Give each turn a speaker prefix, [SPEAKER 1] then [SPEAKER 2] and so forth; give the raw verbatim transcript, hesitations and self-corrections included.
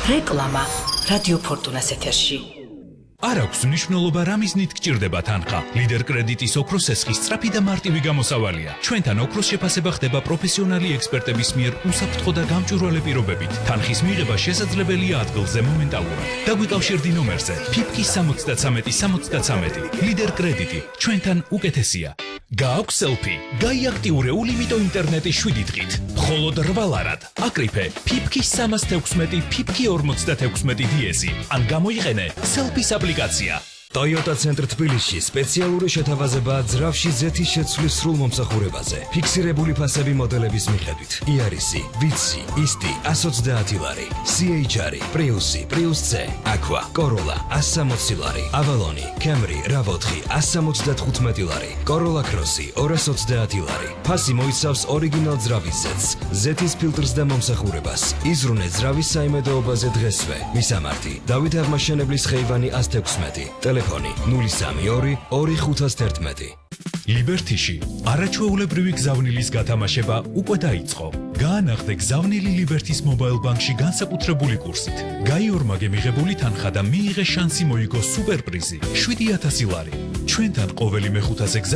[SPEAKER 1] რეკლამა რადიო ფორტუნას ეთერში.
[SPEAKER 2] არ აქვს მნიშვნელობა რა მიზნით გჭირდება თანხა. ლიდერ კრედიტის ოქროს სესხის სწრაფი და მარტივი გამოსავალია. ჩვენთან ოქროს შეფასება ხდება პროფესიონალი ექსპერტების მიერ უსაფრთხო და გამჭვირვალე პირობებით. თანხის მიღება შესაძლებელია ადგილზე მომენტალურად. დაგვიკავშირდი ნომერზე ფიფკის სამოცდათრამეტი სამოცდათრამეტი. ლიდერ კრედიტი ჩვენთან უკეთესია. გააქვს სელფი, გაიაქტიურე ულიმიტო ინტერნეტი შვიდი დღით. მხოლოდ რვალარად. აკრიფე ფიფკის სამას თექვსმეტი ფიფკი ორმოცდათექვსმეტი დიეზი. ან გამოიყენე სელფის აპლიკაცია.
[SPEAKER 3] Toyota Center თბილისში სპეციალური შეთავაზებაა ძრავში ზეთის შეცვლის სრულ მომსახურებაზე. ფიქსირებული ფასები მოდელების მიხედვით. იარისი, ვიცი, ისტი, ას ოცდაათი ლარი, სი ეიჩ არ, პრიუსი, პრიუს C, Aqua, Corolla, ას სამოცი ლარი, Avalon, Camry, RAV ოთხი, ას სამოცდათხუთმეტი ლარი, Corolla Cross, ორას ოცდაათი ლარი. ფასი მოიცავს ორიგინალ ძრავის ზეთს, ზეთის ფილტრს და მომსახურებას. იზრუნე ძრავის საიმედოობაზე დღესვე. მისამართი: დავით აღმაშენებლის ხეივანი ას თექვსმეტი. Telefoni ნული სამი ორი ორი ხუთას თერთმეტი.
[SPEAKER 2] ლიბერთიში არაჩვეულებრივი გზავნილის გათამაშება უკვე დაიწყო. გაანახდე გზავნილი ლიბერთის მობაილ ბანკში განსაკუთრებული კურსით. გაიორმაგე მიღებული თანხა და მიიღე შანსი მოიგო სუპერპრიზი შვიდი ათასი ლარი. ჩვენთან ყოველი მეხუთაზე